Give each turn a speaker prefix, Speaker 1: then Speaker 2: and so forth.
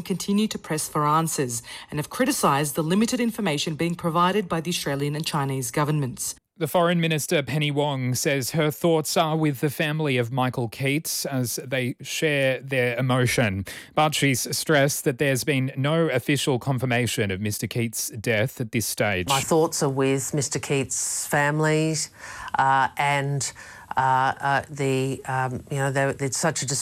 Speaker 1: continue to press for answers and have criticised the limited information being provided by the Australian and Chinese governments.
Speaker 2: The Foreign Minister Penny Wong says her thoughts are with the family of Michael Keats as they share their emotion. But she's stressed that there's been no official confirmation of Mr Keats' death at this stage.
Speaker 3: My thoughts are with Mr Keats' family and it's such a